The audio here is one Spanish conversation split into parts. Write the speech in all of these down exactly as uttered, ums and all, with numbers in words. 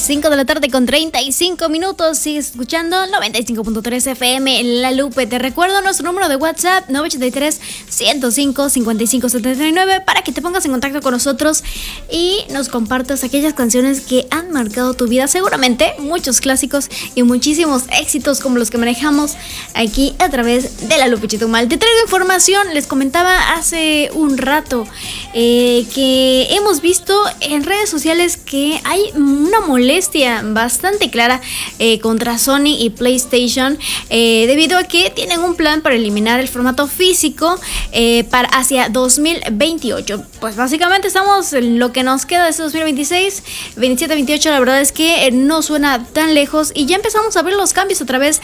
cinco de la tarde con treinta y cinco minutos. Sigues escuchando noventa y cinco punto tres F M La Lupe. Te recuerdo nuestro número de WhatsApp nueve ocho tres, uno cero cinco, cinco cinco siete nueve para que te pongas en contacto con nosotros y nos compartas aquellas canciones que han marcado tu vida. Seguramente muchos clásicos y muchísimos éxitos como los que manejamos aquí a través de La Lupe Chetumal. Te traigo información. Les comentaba hace un rato eh, que hemos visto en redes sociales que hay una molestia bastante clara eh, contra Sony y PlayStation eh, debido a que tienen un plan para eliminar el formato físico eh, para hacia dos mil veintiocho. Pues básicamente estamos en lo que nos queda de este dos mil veintiséis, veintisiete, veintiocho. La verdad es que no suena tan lejos y ya empezamos a ver los cambios a través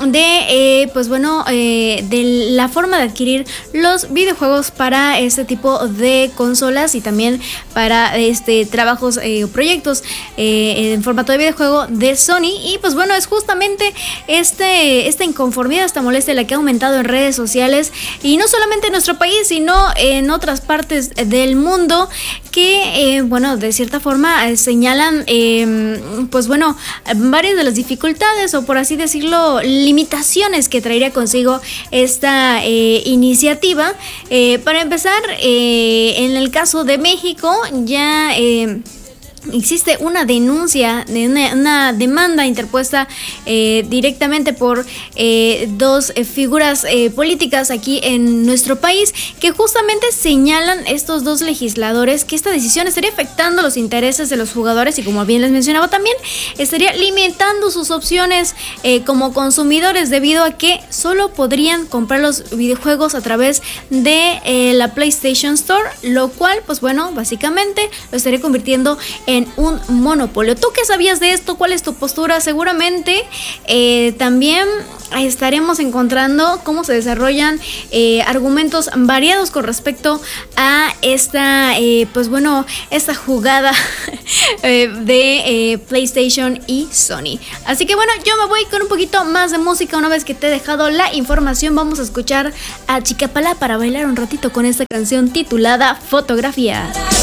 de eh, pues bueno eh, de la forma de adquirir los videojuegos para este tipo de consolas y también para este trabajos eh, o proyectos eh, en formato de videojuego de Sony. Y pues bueno, es justamente este esta inconformidad, esta molestia la que ha aumentado en redes sociales y no solamente en nuestro país sino en otras partes del mundo que eh, bueno, de cierta forma eh, señalan eh, pues bueno, varias de las dificultades o por así decirlo limitaciones que traería consigo esta eh, iniciativa. Eh, para empezar, eh, en el caso de México ya eh, existe una denuncia, una, una demanda interpuesta eh, directamente por eh, dos eh, figuras eh, políticas aquí en nuestro país que justamente señalan estos dos legisladores que esta decisión estaría afectando los intereses de los jugadores y, como bien les mencionaba, también estaría limitando sus opciones eh, como consumidores debido a que solo podrían comprar los videojuegos a través de eh, la PlayStation Store, lo cual pues bueno, básicamente lo estaría convirtiendo en en un monopolio. ¿Tú qué sabías de esto? ¿Cuál es tu postura? Seguramente eh, también estaremos encontrando cómo se desarrollan eh, argumentos variados con respecto a esta eh, pues bueno, esta jugada eh, de eh, PlayStation y Sony. Así que bueno, yo me voy con un poquito más de música. Una vez que te he dejado la información, vamos a escuchar a Chicapala para bailar un ratito con esta canción titulada Fotografías.